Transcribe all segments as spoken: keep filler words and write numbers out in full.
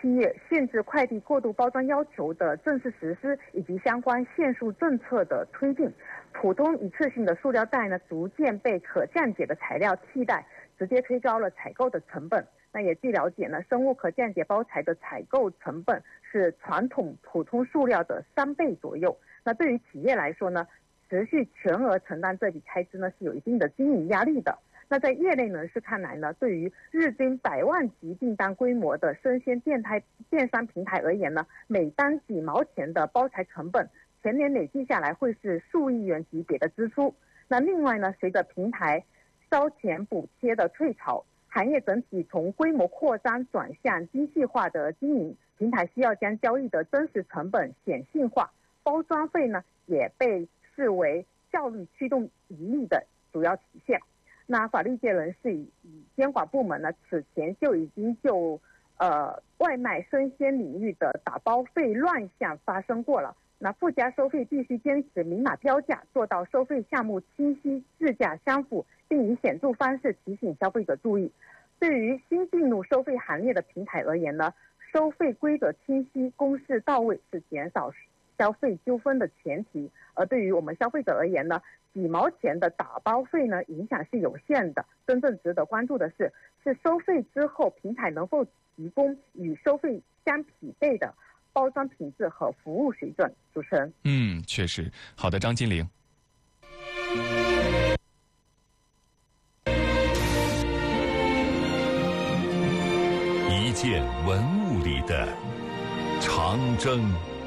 七月限制快递过度包装要求的正式实施，以及相关限塑政策的推进，普通一次性的塑料袋呢，逐渐被可降解的材料替代，直接推高了采购的成本。那也据了解呢，生物可降解包材的采购成本是传统普通塑料的三倍左右。那对于企业来说呢，持续全额承担这笔开支呢，是有一定的经营压力的。那在业内人士看来呢，对于日均百万级订单规模的生鲜电台电商平台而言呢，每单几毛钱的包材成本，全年累计下来会是数亿元级别的支出。那另外呢，随着平台烧钱补贴的退潮，行业整体从规模扩张转向精细化的经营，平台需要将交易的真实成本显性化，包装费呢也被视为效率驱动盈利的主要体现。那法律界人士以监管部门呢，此前就已经就呃外卖生鲜领域的打包费乱象发生过了。那附加收费必须坚持明码标价，做到收费项目清晰、质价相符，并以显著方式提醒消费者注意。对于新进入收费行列的平台而言呢，收费规则清晰、公示到位是减少消费纠纷的前提。而对于我们消费者而言呢，几毛钱的打包费呢，影响是有限的。真正值得关注的是，是收费之后平台能否提供与收费相匹配的包装品质和服务水准。主持人， 嗯，确实。好的，张金玲。 一件文物里的长征。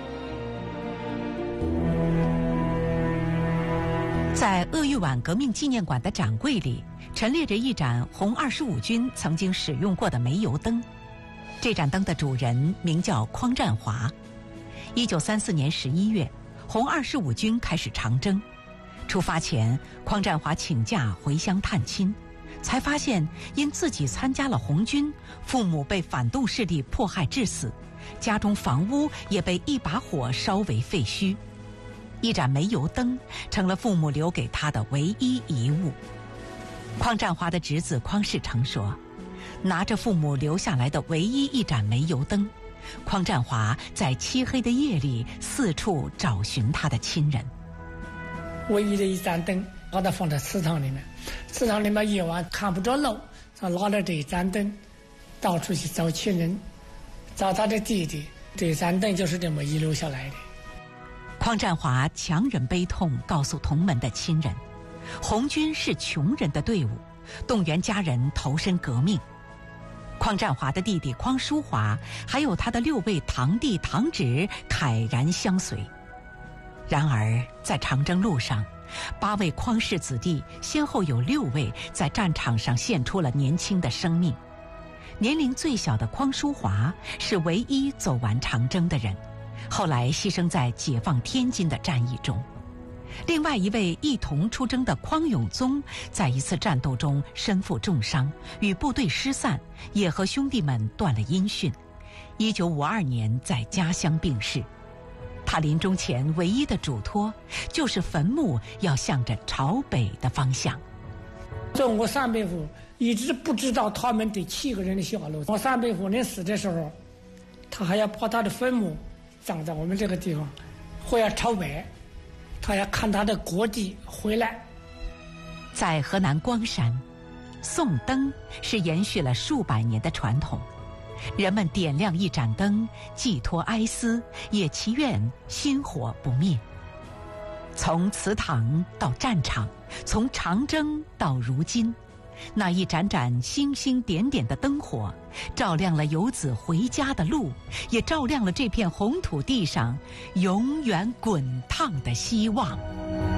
在鄂豫皖革命纪念馆的展柜里，陈列着一盏红二十五军曾经使用过的煤油灯。这盏灯的主人名叫匡占华。一九三四年十一月，红二十五军开始长征。出发前，匡占华请假回乡探亲，才发现因自己参加了红军，父母被反动势力迫害致死，家中房屋也被一把火烧为废墟。一盏煤油灯成了父母留给他的唯一遗物。匡占华的侄子匡世成说，拿着父母留下来的唯一一盏煤油灯，匡占华在漆黑的夜里四处找寻他的亲人。 唯一的一盏灯把它放在祠堂里面，祠堂里面夜晚看不着路，他拿着这一盏灯到处去找亲人，找他的弟弟。这盏灯就是这么遗留下来的。 匡占华强忍悲痛告诉同门的亲人，红军是穷人的队伍，动员家人投身革命。匡占华的弟弟匡淑华还有他的六位堂弟堂侄慨然相随。然而在长征路上，八位匡氏子弟先后有六位在战场上献出了年轻的生命。年龄最小的匡淑华是唯一走完长征的人，后来牺牲在解放天津的战役中。另外一位一同出征的匡永宗，在一次战斗中身负重伤，与部队失散，也和兄弟们断了音讯。一九五二年在家乡病逝。他临终前唯一的嘱托，就是坟墓要向着朝北的方向。 中国三伯父一直不知道他们这七个人的下落。我三伯父临死的时候，他还要把他的坟墓葬在我们这个地方，或要朝北，他要看他的国籍回来。 在河南光山，送灯是延续了数百年的传统。人们点亮一盏灯，寄托哀思，也祈愿薪火不灭。从祠堂到战场，从长征到如今，那一盏盏星星点点的灯火，照亮了游子回家的路，也照亮了这片红土地上永远滚烫的希望。